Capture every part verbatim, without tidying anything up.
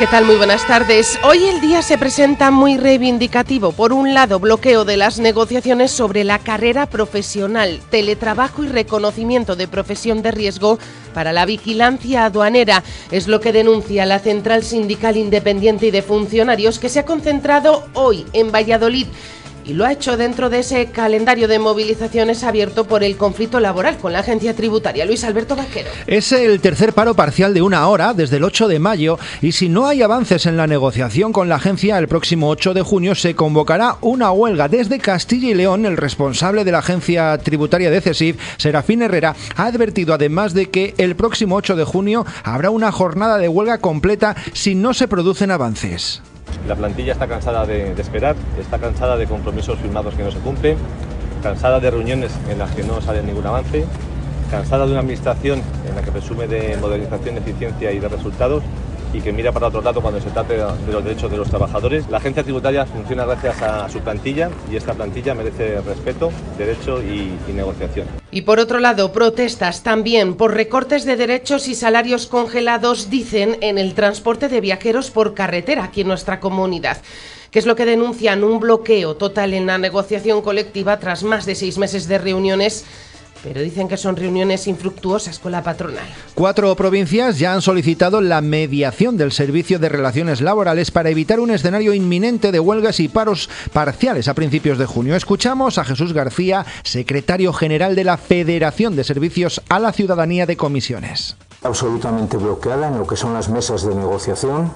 ¿qué tal? Muy buenas tardes. Hoy el día se presenta muy reivindicativo. Por un lado, bloqueo de las negociaciones sobre la carrera profesional, teletrabajo y reconocimiento de profesión de riesgo para la vigilancia aduanera. Es lo que denuncia la Central Sindical Independiente y de Funcionarios, que se ha concentrado hoy en Valladolid. Y lo ha hecho dentro de ese calendario de movilizaciones abierto por el conflicto laboral con la agencia tributaria. Luis Alberto Vaquero. Es el tercer paro parcial de una hora desde el ocho de mayo y si no hay avances en la negociación con la agencia, el próximo ocho de junio se convocará una huelga. Desde Castilla y León, el responsable de la agencia tributaria de CESIF, Serafín Herrera, ha advertido además de que el próximo ocho de junio habrá una jornada de huelga completa si no se producen avances. La plantilla está cansada de, de esperar, está cansada de compromisos firmados que no se cumplen, cansada de reuniones en las que no sale ningún avance, cansada de una administración en la que presume de modernización, eficiencia y de resultados y que mira para otro lado cuando se trate de los derechos de los trabajadores. La agencia tributaria funciona gracias a su plantilla y esta plantilla merece respeto, derecho y, y negociación. Y por otro lado, protestas también por recortes de derechos y salarios congelados, dicen, en el transporte de viajeros por carretera aquí en nuestra comunidad. ¿Qué es lo que denuncian? Un bloqueo total en la negociación colectiva tras más de seis meses de reuniones. Pero dicen que son reuniones infructuosas con la patronal. Cuatro provincias ya han solicitado la mediación del Servicio de Relaciones Laborales para evitar un escenario inminente de huelgas y paros parciales a principios de junio. Escuchamos a Jesús García, secretario general de la Federación de Servicios a la Ciudadanía de Comisiones. Absolutamente bloqueada en lo que son las mesas de negociación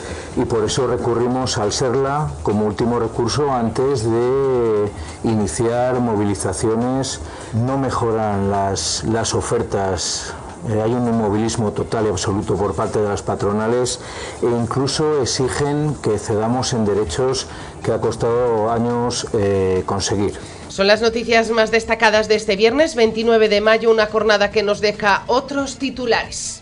y por eso recurrimos al SERLA como último recurso antes de iniciar movilizaciones. No mejoran las, las ofertas, eh, hay un inmovilismo total y absoluto por parte de las patronales e incluso exigen que cedamos en derechos que ha costado años eh, conseguir. Son las noticias más destacadas de este viernes veintinueve de mayo, una jornada que nos deja otros titulares.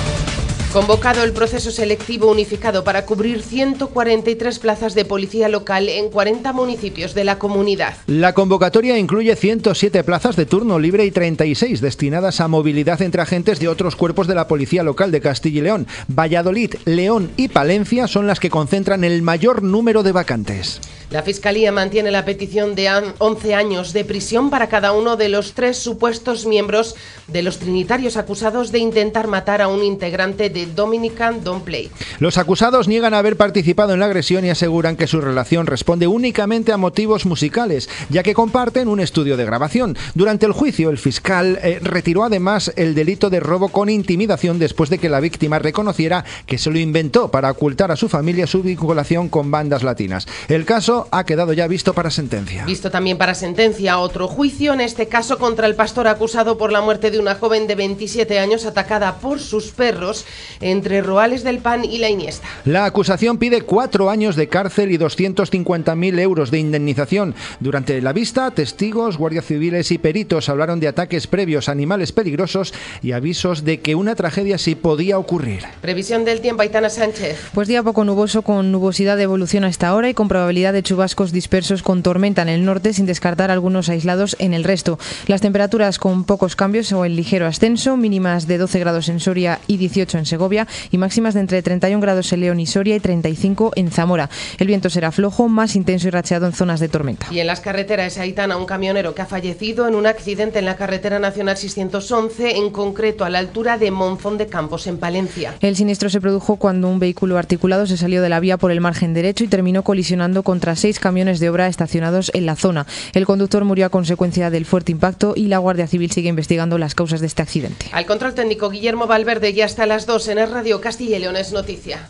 Convocado el proceso selectivo unificado para cubrir ciento cuarenta y tres plazas de policía local en cuarenta municipios de la comunidad. La convocatoria incluye ciento siete plazas de turno libre y treinta y seis destinadas a movilidad entre agentes de otros cuerpos de la policía local de Castilla y León. Valladolid, León y Palencia son las que concentran el mayor número de vacantes. La Fiscalía mantiene la petición de once años de prisión para cada uno de los tres supuestos miembros de los trinitarios acusados de intentar matar a un integrante de Dominican Don't Play. Los acusados niegan haber participado en la agresión y aseguran que su relación responde únicamente a motivos musicales, ya que comparten un estudio de grabación. Durante el juicio, el fiscal eh, retiró además el delito de robo con intimidación después de que la víctima reconociera que se lo inventó para ocultar a su familia su vinculación con bandas latinas. El caso ha quedado ya visto para sentencia. Visto también para sentencia otro juicio, en este caso contra el pastor acusado por la muerte de una joven de veintisiete años atacada por sus perros entre Roales del Pan y La Iniesta. La acusación pide cuatro años de cárcel y doscientos cincuenta mil euros de indemnización. Durante la vista, testigos, guardias civiles y peritos hablaron de ataques previos a animales peligrosos y avisos de que una tragedia sí podía ocurrir. Previsión del tiempo, Aitana Sánchez. Pues día poco nuboso con nubosidad de evolución a esta hora y con probabilidad de chubascos dispersos con tormenta en el norte, sin descartar algunos aislados en el resto. Las temperaturas con pocos cambios o en ligero ascenso, mínimas de doce grados en Soria y dieciocho en Segovia y máximas de entre treinta y un grados en León y Soria y treinta y cinco en Zamora. El viento será flojo, más intenso y racheado en zonas de tormenta. Y en las carreteras, Aitana, un camionero que ha fallecido en un accidente en la carretera nacional seiscientos once, en concreto a la altura de Monzón de Campos, en Palencia. El siniestro se produjo cuando un vehículo articulado se salió de la vía por el margen derecho y terminó colisionando contra seis camiones de obra estacionados en la zona. El conductor murió a consecuencia del fuerte impacto y la Guardia Civil sigue investigando las causas de este accidente. Al control técnico, Guillermo Valverde, y hasta las dos en el Radio Castilla y León es noticia.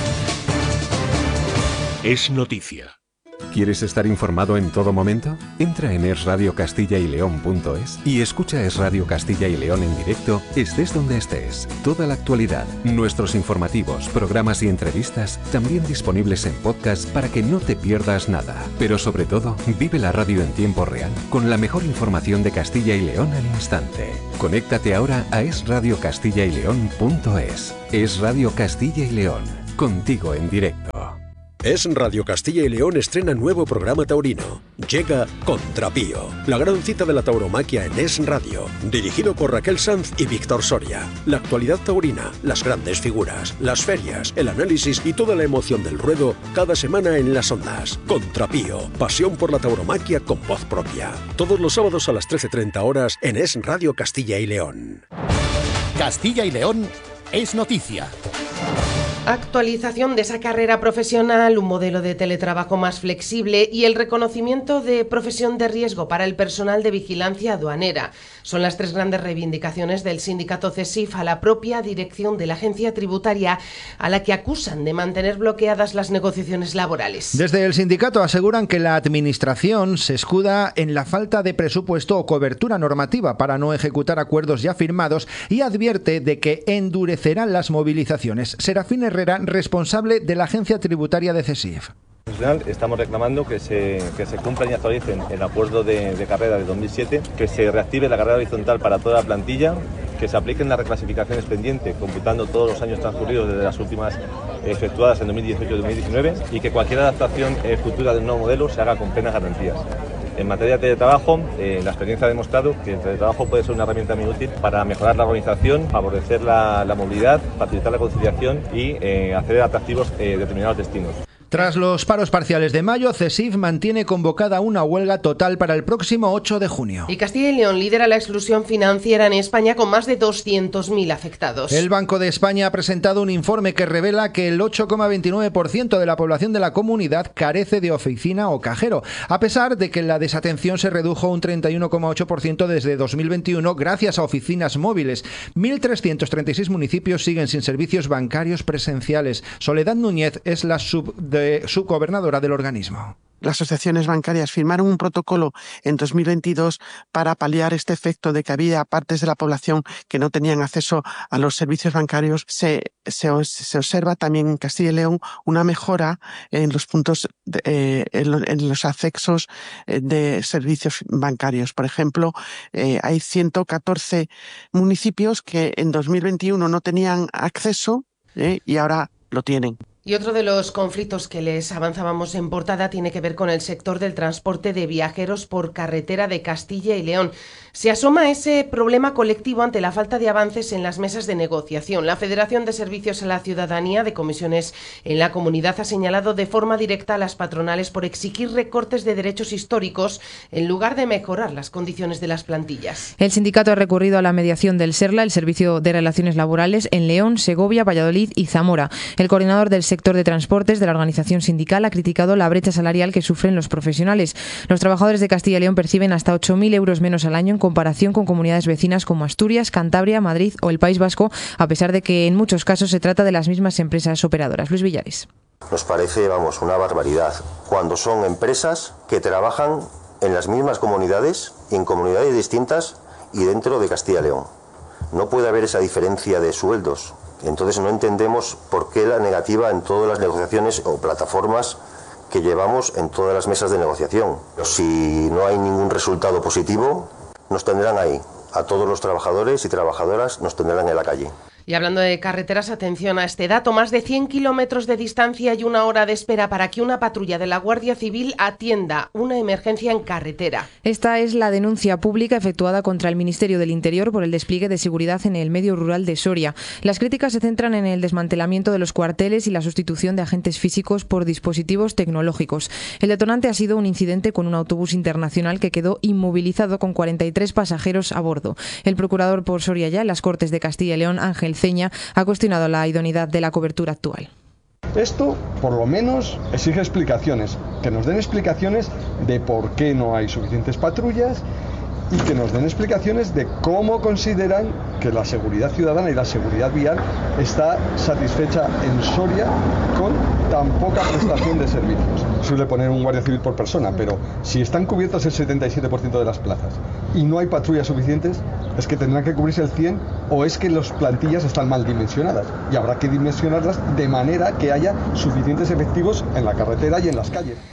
Es noticia. ¿Quieres estar informado en todo momento? Entra en es radio castilla y león punto es y escucha Es Radio Castilla y León en directo, estés donde estés. Toda la actualidad, nuestros informativos, programas y entrevistas, también disponibles en podcast para que no te pierdas nada. Pero sobre todo, vive la radio en tiempo real, con la mejor información de Castilla y León al instante. Conéctate ahora a es radio castilla y león punto es. Es Radio Castilla y León, contigo en directo. Es Radio Castilla y León estrena nuevo programa taurino. Llega Contrapío, la gran cita de la tauromaquia en Es Radio, dirigido por Raquel Sanz y Víctor Soria. La actualidad taurina, las grandes figuras, las ferias, el análisis y toda la emoción del ruedo cada semana en las ondas. Contrapío, pasión por la tauromaquia con voz propia. Todos los sábados a las trece treinta horas en Es Radio Castilla y León. Castilla y León es noticia. Actualización de esa carrera profesional, un modelo de teletrabajo más flexible y el reconocimiento de profesión de riesgo para el personal de vigilancia aduanera. Son las tres grandes reivindicaciones del sindicato CESIF a la propia dirección de la agencia tributaria, a la que acusan de mantener bloqueadas las negociaciones laborales. Desde el sindicato aseguran que la administración se escuda en la falta de presupuesto o cobertura normativa para no ejecutar acuerdos ya firmados y advierte de que endurecerán las movilizaciones. Serafín Herrera, responsable de la agencia tributaria de CESIF. Estamos reclamando que se, que se cumplan y actualicen el acuerdo de, de carrera de dos mil siete, que se reactive la carrera horizontal para toda la plantilla, que se apliquen las reclasificaciones pendientes, computando todos los años transcurridos desde las últimas efectuadas en dos mil dieciocho y dos mil diecinueve, y que cualquier adaptación eh, futura del nuevo modelo se haga con plenas garantías. En materia de teletrabajo, eh, la experiencia ha demostrado que el teletrabajo puede ser una herramienta muy útil para mejorar la organización, favorecer la, la movilidad, facilitar la conciliación y eh, hacer atractivos eh, determinados destinos. Tras los paros parciales de mayo, CESIF mantiene convocada una huelga total para el próximo ocho de junio. Y Castilla y León lidera la exclusión financiera en España con más de doscientos mil afectados. El Banco de España ha presentado un informe que revela que el ocho coma veintinueve por ciento de la población de la comunidad carece de oficina o cajero, a pesar de que la desatención se redujo un treinta y uno coma ocho por ciento desde dos mil veintiuno gracias a oficinas móviles. mil trescientos treinta y seis municipios siguen sin servicios bancarios presenciales. Soledad Núñez es la sub de subgobernadora del organismo. Las asociaciones bancarias firmaron un protocolo en dos mil veintidós para paliar este efecto de que había partes de la población que no tenían acceso a los servicios bancarios. Se, se, se observa también en Castilla y León una mejora en los puntos, de, eh, en, en los accesos de servicios bancarios. Por ejemplo, eh, hay ciento catorce municipios que en dos mil veintiuno no tenían acceso eh, y ahora lo tienen. Y otro de los conflictos que les avanzábamos en portada tiene que ver con el sector del transporte de viajeros por carretera de Castilla y León. Se asoma ese problema colectivo ante la falta de avances en las mesas de negociación. La Federación de Servicios a la Ciudadanía de Comisiones en la Comunidad ha señalado de forma directa a las patronales por exigir recortes de derechos históricos en lugar de mejorar las condiciones de las plantillas. El sindicato ha recurrido a la mediación del SERLA, el Servicio de Relaciones Laborales, en León, Segovia, Valladolid y Zamora. El coordinador del sector de transportes de la organización sindical ha criticado la brecha salarial que sufren los profesionales. Los trabajadores de Castilla y León perciben hasta ocho mil euros menos al año en comparación con comunidades vecinas como Asturias, Cantabria, Madrid o el País Vasco, a pesar de que en muchos casos se trata de las mismas empresas operadoras. Luis Villares. Nos parece, vamos, una barbaridad cuando son empresas que trabajan en las mismas comunidades, en comunidades distintas y dentro de Castilla y León. No puede haber esa diferencia de sueldos. Entonces no entendemos por qué la negativa en todas las negociaciones o plataformas que llevamos en todas las mesas de negociación. Si no hay ningún resultado positivo, nos tendrán ahí. A todos los trabajadores y trabajadoras nos tendrán en la calle. Y hablando de carreteras, atención a este dato, más de cien kilómetros de distancia y una hora de espera para que una patrulla de la Guardia Civil atienda una emergencia en carretera. Esta es la denuncia pública efectuada contra el Ministerio del Interior por el despliegue de seguridad en el medio rural de Soria. Las críticas se centran en el desmantelamiento de los cuarteles y la sustitución de agentes físicos por dispositivos tecnológicos. El detonante ha sido un incidente con un autobús internacional que quedó inmovilizado con cuarenta y tres pasajeros a bordo. El procurador por Soria ya en las Cortes de Castilla y León, Ángel Ceña, ha cuestionado la idoneidad de la cobertura actual. Esto, por lo menos, exige explicaciones, que nos den explicaciones de por qué no hay suficientes patrullas y que nos den explicaciones de cómo consideran que la seguridad ciudadana y la seguridad vial está satisfecha en Soria con tan poca prestación de servicios. Suele poner un guardia civil por persona, pero si están cubiertas el setenta y siete por ciento de las plazas y no hay patrullas suficientes, es que tendrán que cubrirse el cien por ciento o es que las plantillas están mal dimensionadas y habrá que dimensionarlas de manera que haya suficientes efectivos en la carretera y en las calles.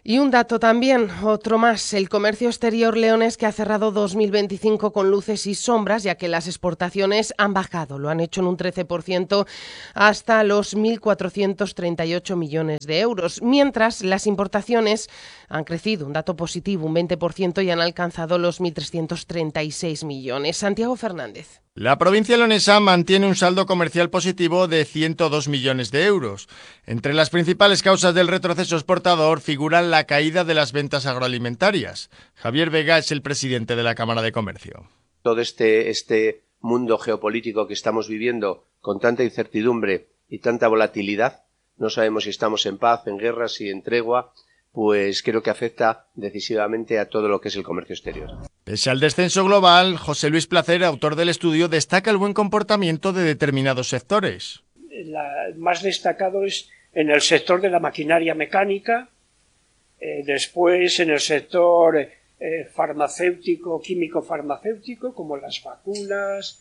Y un dato también, otro más, el comercio exterior leonés que ha cerrado dos mil veinticinco con luces y sombras, ya que las exportaciones han bajado, lo han hecho en un trece por ciento hasta los mil cuatrocientos treinta y ocho millones de euros, mientras las importaciones han crecido, un dato positivo, un veinte por ciento y han alcanzado los mil trescientos treinta y seis millones. Santiago Fernández. La provincia leonesa mantiene un saldo comercial positivo de ciento dos millones de euros. Entre las principales causas del retroceso exportador figuran la caída de las ventas agroalimentarias. Javier Vega es el presidente de la Cámara de Comercio. Todo este, este mundo geopolítico que estamos viviendo con tanta incertidumbre y tanta volatilidad, no sabemos si estamos en paz, en guerra, si en tregua, pues creo que afecta decisivamente a todo lo que es el comercio exterior. Pese al descenso global, José Luis Placer, autor del estudio, destaca el buen comportamiento de determinados sectores. La, más destacado es en el sector de la maquinaria mecánica, eh, después en el sector eh, farmacéutico, químico-farmacéutico, como las vacunas,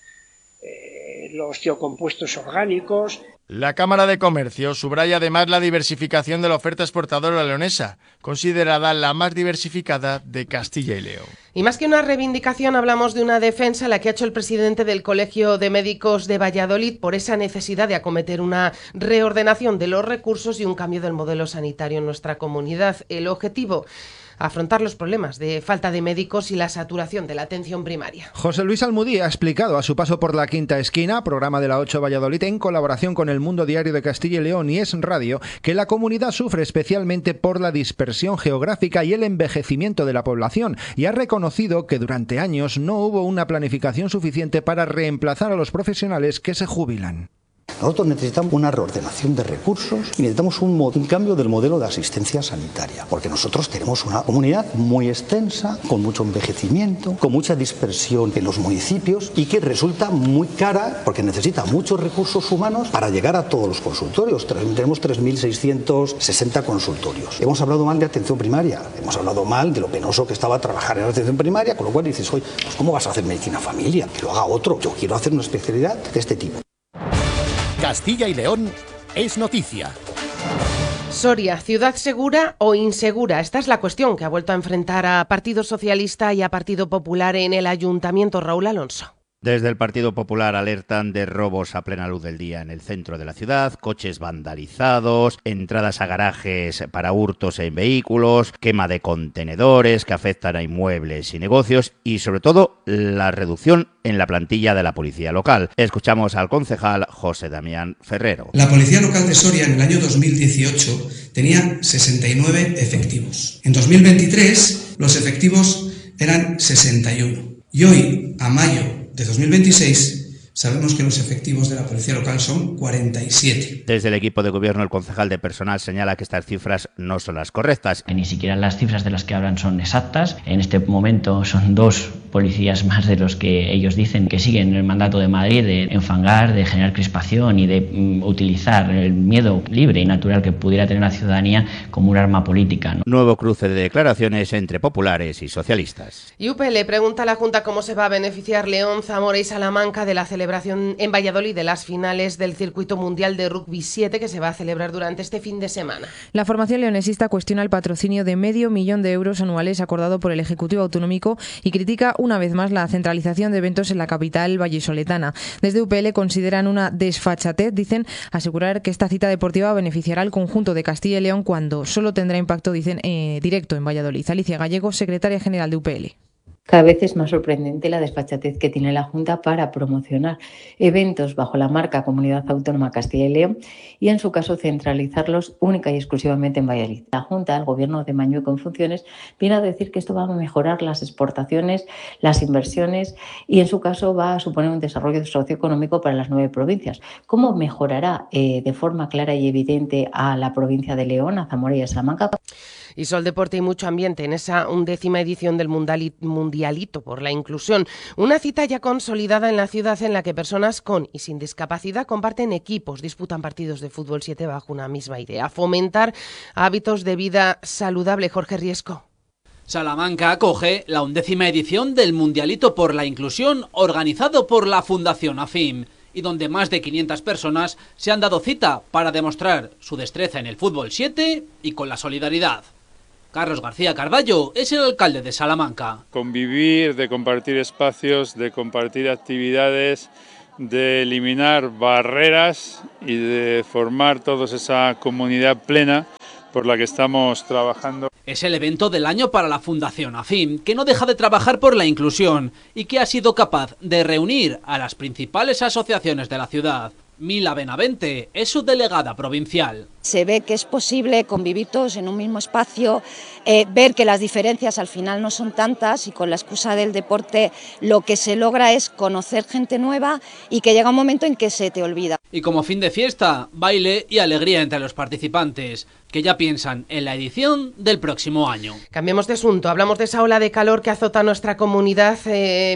eh, los biocompuestos orgánicos. La Cámara de Comercio subraya además la diversificación de la oferta exportadora leonesa, considerada la más diversificada de Castilla y León. Y más que una reivindicación, hablamos de una defensa la que ha hecho el presidente del Colegio de Médicos de Valladolid por esa necesidad de acometer una reordenación de los recursos y un cambio del modelo sanitario en nuestra comunidad. El objetivo: afrontar los problemas de falta de médicos y la saturación de la atención primaria. José Luis Almudí ha explicado a su paso por La Quinta Esquina, programa de la ocho Valladolid, en colaboración con El Mundo Diario de Castilla y León y Es Radio, que la comunidad sufre especialmente por la dispersión geográfica y el envejecimiento de la población, y ha reconocido que durante años no hubo una planificación suficiente para reemplazar a los profesionales que se jubilan. Nosotros necesitamos una reordenación de recursos y necesitamos un, un cambio del modelo de asistencia sanitaria, porque nosotros tenemos una comunidad muy extensa, con mucho envejecimiento, con mucha dispersión en los municipios y que resulta muy cara porque necesita muchos recursos humanos para llegar a todos los consultorios. Tenemos tres mil seiscientos sesenta consultorios. Hemos hablado mal de atención primaria, hemos hablado mal de lo penoso que estaba trabajar en la atención primaria, con lo cual dices, oye, pues ¿cómo vas a hacer medicina familia? Que lo haga otro. Yo quiero hacer una especialidad de este tipo. Castilla y León es noticia. Soria, ¿ciudad segura o insegura? Esta es la cuestión que ha vuelto a enfrentar a Partido Socialista y a Partido Popular en el Ayuntamiento. Raúl Alonso. Desde el Partido Popular alertan de robos a plena luz del día en el centro de la ciudad, coches vandalizados, entradas a garajes para hurtos en vehículos, quema de contenedores que afectan a inmuebles y negocios y, sobre todo, la reducción en la plantilla de la policía local. Escuchamos al concejal José Damián Ferrero. La policía local de Soria en el año dos mil dieciocho tenía sesenta y nueve efectivos. En dos mil veintitrés los efectivos eran sesenta y uno. Y hoy, a mayo de dos mil veintiséis, sabemos que los efectivos de la policía local son cuarenta y siete. Desde el equipo de gobierno, el concejal de personal señala que estas cifras no son las correctas. Ni siquiera las cifras de las que hablan son exactas. En este momento son dos policías más de los que ellos dicen que siguen el mandato de Madrid de enfangar, de generar crispación y de um, utilizar el miedo libre y natural que pudiera tener la ciudadanía como un arma política, ¿no? Nuevo cruce de declaraciones entre populares y socialistas. Y U P le pregunta a la Junta cómo se va a beneficiar León, Zamora y Salamanca de la celebración en Valladolid de las finales del Circuito Mundial de Rugby siete que se va a celebrar durante este fin de semana. La formación leonesista cuestiona el patrocinio de medio millón de euros anuales acordado por el Ejecutivo Autonómico y critica una vez más la centralización de eventos en la capital vallisoletana. Desde U P L consideran una desfachatez, dicen, asegurar que esta cita deportiva beneficiará al conjunto de Castilla y León cuando solo tendrá impacto, dicen, eh, directo en Valladolid. Alicia Gallego, secretaria general de U P L. Cada vez es más sorprendente la desfachatez que tiene la Junta para promocionar eventos bajo la marca Comunidad Autónoma Castilla y León y, en su caso, centralizarlos única y exclusivamente en Valladolid. La Junta, el Gobierno de Mañueco en funciones, viene a decir que esto va a mejorar las exportaciones, las inversiones y, en su caso, va a suponer un desarrollo socioeconómico para las nueve provincias. ¿Cómo mejorará eh, de forma clara y evidente a la provincia de León, a Zamora y a Salamanca? Y Sol Deporte y mucho ambiente en esa undécima edición del Mundialito por la Inclusión. Una cita ya consolidada en la ciudad en la que personas con y sin discapacidad comparten equipos, disputan partidos de fútbol siete bajo una misma idea: fomentar hábitos de vida saludable. Jorge Riesco. Salamanca acoge la undécima edición del Mundialito por la Inclusión organizado por la Fundación AFIM y donde más de quinientas personas se han dado cita para demostrar su destreza en el fútbol siete y con la solidaridad. Carlos García Cardallo es el alcalde de Salamanca. Convivir, de compartir espacios, de compartir actividades, de eliminar barreras y de formar todos esa comunidad plena por la que estamos trabajando. Es el evento del año para la Fundación AFIM, que no deja de trabajar por la inclusión y que ha sido capaz de reunir a las principales asociaciones de la ciudad. Mila Benavente es su delegada provincial. Se ve que es posible convivir todos en un mismo espacio, eh, ver que las diferencias al final no son tantas y con la excusa del deporte lo que se logra es conocer gente nueva y que llega un momento en que se te olvida. Y como fin de fiesta, baile y alegría entre los participantes, que ya piensan en la edición del próximo año. Cambiemos de asunto, hablamos de esa ola de calor que azota nuestra comunidad eh,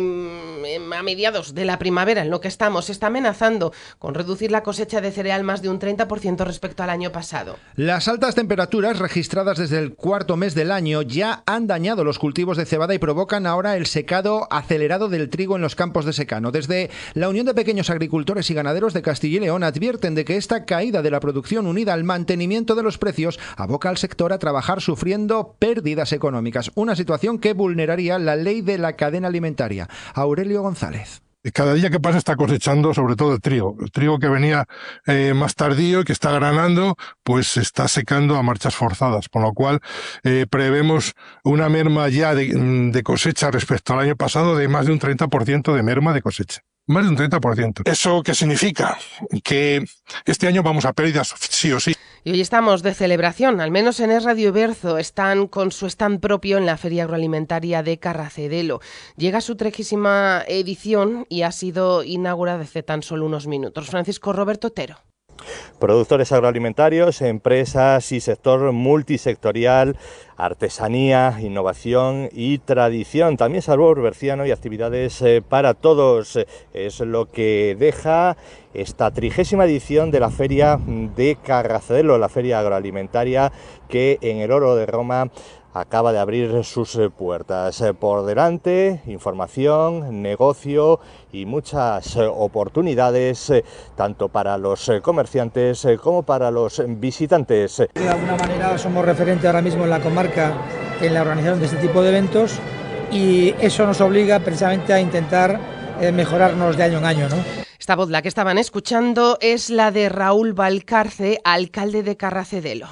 a mediados de la primavera, en lo que estamos. Está amenazando con reducir la cosecha de cereal más de un treinta por ciento respecto al año pasado. Las altas temperaturas registradas desde el cuarto mes del año ya han dañado los cultivos de cebada y provocan ahora el secado acelerado del trigo en los campos de secano. Desde la Unión de Pequeños Agricultores y Ganaderos de Castilla y León advierten de que esta caída de la producción unida al mantenimiento de los precios aboca al sector a trabajar sufriendo pérdidas económicas, una situación que vulneraría la ley de la cadena alimentaria. Aurelio González. Cada día que pasa está cosechando sobre todo el trigo. El trigo que venía eh, más tardío y que está granando, pues se está secando a marchas forzadas, por lo cual eh, prevemos una merma ya de, de cosecha respecto al año pasado de más de un treinta por ciento de merma de cosecha. Más de un treinta por ciento. ¿Eso qué significa? Que este año vamos a pérdidas sí o sí. Y hoy estamos de celebración, al menos en Es Radio Berzo, están con su stand propio en la Feria Agroalimentaria de Carracedelo. Llega a su trigésima edición y ha sido inaugurada hace tan solo unos minutos. Francisco Roberto Otero. Productores agroalimentarios, empresas y sector multisectorial, artesanía, innovación y tradición. También sabor berciano y actividades eh, para todos. Es lo que deja esta trigésima edición de la Feria de Carracedelo, la Feria Agroalimentaria que en el Oro de Roma acaba de abrir sus puertas. Por delante, información, negocio y muchas oportunidades, tanto para los comerciantes como para los visitantes. De alguna manera somos referentes ahora mismo en la comarca en la organización de este tipo de eventos y eso nos obliga precisamente a intentar mejorarnos de año en año, ¿no? Esta voz, la que estaban escuchando, es la de Raúl Valcarce, alcalde de Carracedelo.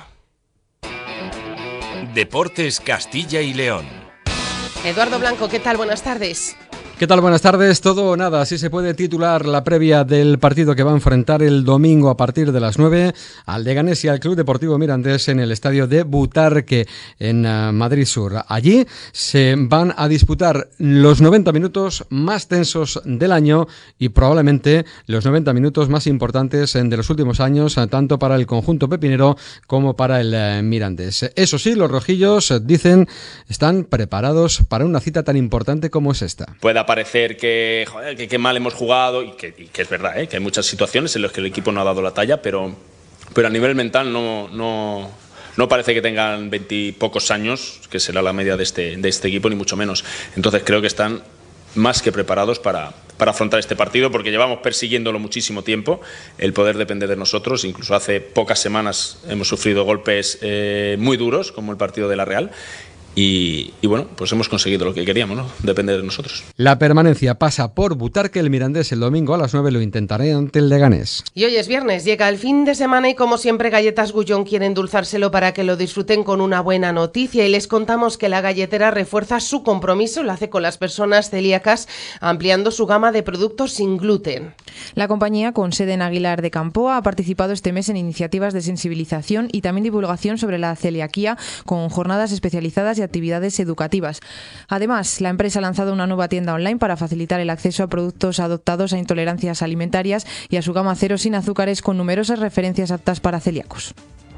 Deportes Castilla y León. Eduardo Blanco, ¿qué tal? Buenas tardes. ¿Qué tal? Buenas tardes. Todo o nada, así se puede titular la previa del partido que va a enfrentar el domingo a partir de las nueve al Leganés y al Club Deportivo Mirandés en el estadio de Butarque en uh, Madrid Sur. Allí se van a disputar los noventa minutos más tensos del año y probablemente los noventa minutos más importantes de los últimos años, tanto para el conjunto pepinero como para el uh, Mirandés. Eso sí, los rojillos dicen están preparados para una cita tan importante como es esta. Puede parecer que, joder, que, que mal hemos jugado y que, y que es verdad, ¿eh? Que hay muchas situaciones en las que el equipo no ha dado la talla, pero, pero a nivel mental no, no, no parece que tengan veintipocos años, que será la media de este, de este equipo, ni mucho menos. Entonces creo que están más que preparados para, para afrontar este partido, porque llevamos persiguiéndolo muchísimo tiempo, el poder depende de nosotros. Incluso hace pocas semanas hemos sufrido golpes eh, muy duros, como el partido de la Real. Y, y bueno, pues hemos conseguido lo que queríamos, ¿no? Depende de nosotros. La permanencia pasa por Butarque. El Mirandés el domingo a las nueve lo intentará ante el Leganés. Y hoy es viernes, llega el fin de semana y como siempre Galletas Gullón quiere endulzárselo para que lo disfruten con una buena noticia y les contamos que la galletera refuerza su compromiso, lo hace con las personas celíacas, ampliando su gama de productos sin gluten. La compañía, con sede en Aguilar de Campoa, ha participado este mes en iniciativas de sensibilización y también divulgación sobre la celiaquía, con jornadas especializadas y actividades educativas. Además, la empresa ha lanzado una nueva tienda online para facilitar el acceso a productos adoptados a intolerancias alimentarias y a su gama cero sin azúcares, con numerosas referencias aptas para celíacos.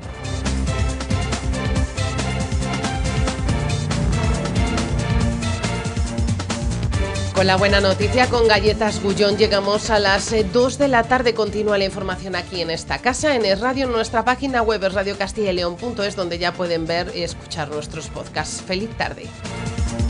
Con la buena noticia, con Galletas Gullón llegamos a las dos de la tarde. Continúa la información aquí en esta casa, en Es Radio, en nuestra página web es radio castilla y león punto es, donde ya pueden ver y escuchar nuestros podcasts. Feliz tarde.